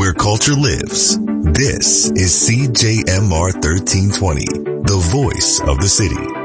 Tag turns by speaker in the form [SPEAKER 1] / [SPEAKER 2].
[SPEAKER 1] where culture lives. This is CJMR 1320, the voice of the city.